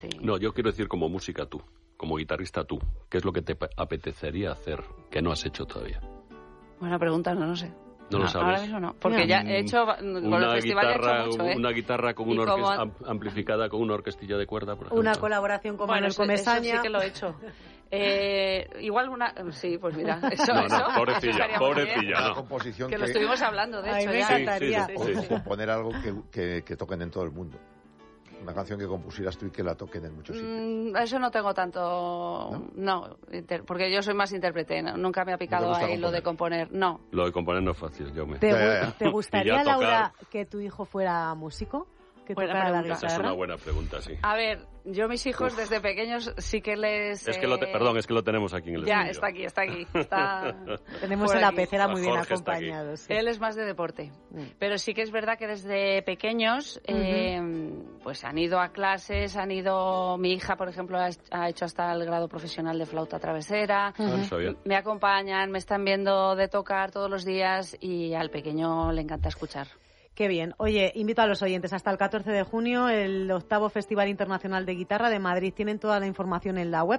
Sí. No, yo quiero decir como música tú, como guitarrista tú. ¿Qué es lo que te apetecería hacer que no has hecho todavía? Buena pregunta, no lo sé. No lo sabes. Ahora mismo no, porque ya he hecho, con el festival he hecho mucho, ¿eh? Una guitarra con una amplificada con una orquestilla de cuerda, por ejemplo. Una colaboración con Manuel Comesaña. Eso sí que lo he hecho. Igual una... Sí, pues mira, eso... Pobrecilla, una composición que lo estuvimos hablando, de hecho. Me encantaría. O componer algo que toquen en todo el mundo. Una canción que compusieras tú y que la toquen en muchos sitios. Eso no tengo tanto... No, porque yo soy más intérprete. Nunca me ha picado ahí lo de componer. No. Lo de componer no es fácil. ¿Te gustaría, Laura, que tu hijo fuera músico? Que tocara la guitarra. Esa es una buena pregunta, sí. A ver, yo mis hijos desde pequeños sí que les... Es que lo tenemos aquí en el estudio. Ya, está aquí. Tenemos en la pecera muy bien acompañado. Sí. Él es más de deporte. Pero sí que es verdad que desde pequeños pues han ido a clases, mi hija, por ejemplo, ha hecho hasta el grado profesional de flauta travesera. Me acompañan, me están viendo de tocar todos los días y al pequeño le encanta escuchar. Qué bien. Oye, invito a los oyentes hasta el 14 de junio, el 8º Festival Internacional de Guitarra de Madrid. Tienen toda la información en la web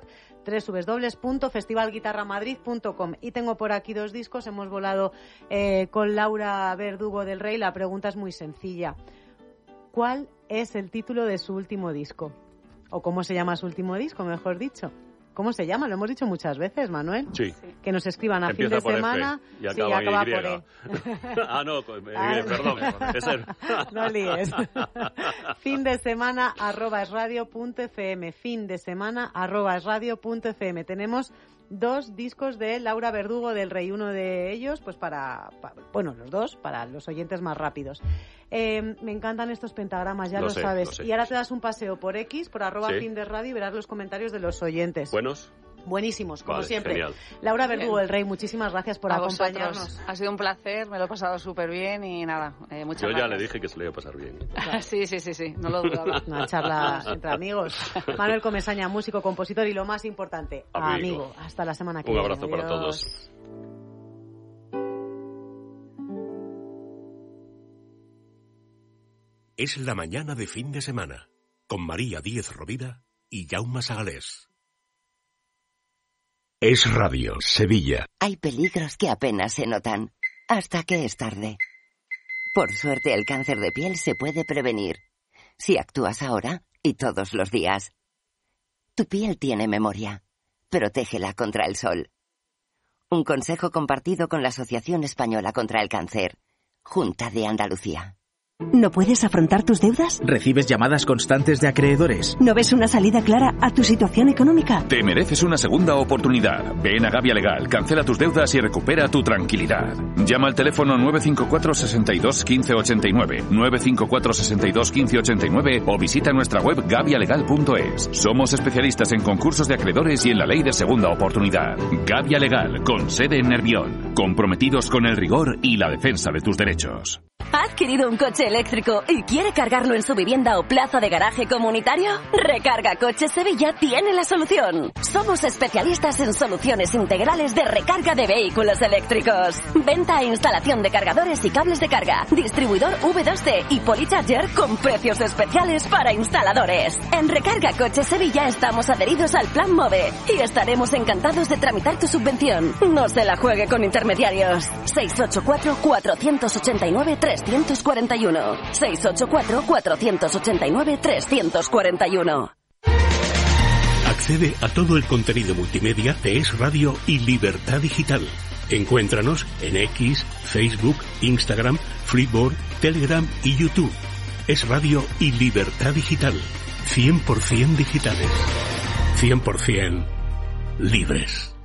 www.festivalguitarramadrid.com. Y tengo por aquí 2 discos. Hemos volado con Laura Verdugo del Rey. La pregunta es muy sencilla. ¿Cuál es el título de su último disco? ¿O cómo se llama su último disco, mejor dicho? ¿Cómo se llama? Lo hemos dicho muchas veces, Manuel. Sí. Que nos escriban a fin de semana. Y acaba por E. Perdón. No líes. Fin de semana @esradio.fm. Fin de semana @esradio.fm. Tenemos 2 discos de Laura Verdugo del Rey. Uno de ellos, pues los dos, para los oyentes más rápidos. Me encantan estos pentagramas, ya lo sabes. Lo sé. Y ahora te das un paseo por X, por @fin de radio, y verás los comentarios de los oyentes. Buenísimos, como siempre. Genial. Laura Verdugo del Rey, muchísimas gracias por acompañarnos. Vosotros. Ha sido un placer, me lo he pasado súper bien y nada, muchas gracias. Yo ya le dije que se lo iba a pasar bien. Sí, no lo dudaba. Una charla entre amigos. Manuel Comesaña, músico, compositor y lo más importante, amigo. Hasta la semana que viene. Un abrazo para todos. Es la mañana de fin de semana, con María Díez Rovira y Jaume Sagalés. Es Radio Sevilla. Hay peligros que apenas se notan, hasta que es tarde. Por suerte, el cáncer de piel se puede prevenir, si actúas ahora y todos los días. Tu piel tiene memoria. Protégela contra el sol. Un consejo compartido con la Asociación Española contra el Cáncer, Junta de Andalucía. ¿No puedes afrontar tus deudas? ¿Recibes llamadas constantes de acreedores? ¿No ves una salida clara a tu situación económica? Te mereces una segunda oportunidad. Ven a Gavia Legal, cancela tus deudas y recupera tu tranquilidad. Llama al teléfono 954 62 15 89, 954 62 15 89 o visita nuestra web gavialegal.es. Somos especialistas en concursos de acreedores y en la ley de segunda oportunidad. Gavia Legal, con sede en Nervión. Comprometidos con el rigor y la defensa de tus derechos. ¿Ha adquirido un coche eléctrico y quiere cargarlo en su vivienda o plaza de garaje comunitario? Recarga Coches Sevilla tiene la solución. Somos especialistas en soluciones integrales de recarga de vehículos eléctricos. Venta e instalación de cargadores y cables de carga. Distribuidor V2C y Polycharger con precios especiales para instaladores. En Recarga Coches Sevilla estamos adheridos al Plan MOVE y estaremos encantados de tramitar tu subvención. No se la juegue con intermediarios. 684-489-341. 684-489-341. Accede a todo el contenido multimedia de Es Radio y Libertad Digital. Encuéntranos en X, Facebook, Instagram, Flipboard, Telegram y YouTube. Es Radio y Libertad Digital. 100% digitales. 100% libres.